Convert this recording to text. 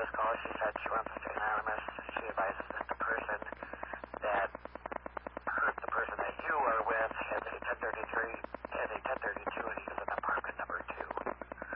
just called. She said she wants to stay anonymous. She advised